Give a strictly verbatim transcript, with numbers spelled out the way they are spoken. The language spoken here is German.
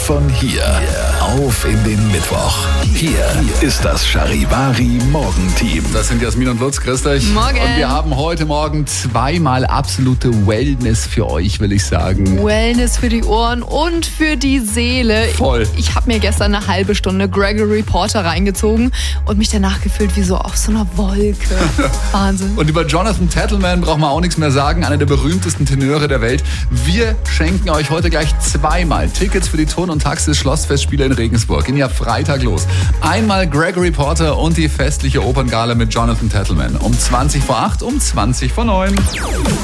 von hier auf in den Mittwoch. Hier ist das Charivari Morgenteam. Das sind Jasmin und Lutz, grüßt euch. Morgen. Und wir haben heute Morgen zweimal absolute Wellness für euch, will ich sagen. Wellness für die Ohren und für die Seele. Voll. Ich, ich habe mir gestern eine halbe Stunde Gregory Porter reingezogen und mich danach gefühlt wie so auf so einer Wolke. Wahnsinn. Und über Jonathan Tettleman brauchen wir auch nichts mehr sagen, einer der berühmtesten Tenöre der Welt. Wir schenken euch heute gleich zweimal Tickets für die Turn- und Taxis Schlossfestspiele in Regensburg. Gehen ja Freitag los. Einmal Gregory Porter und die festliche Operngala mit Jonathan Tettleman. Um zwanzig vor acht, um zwanzig vor neun.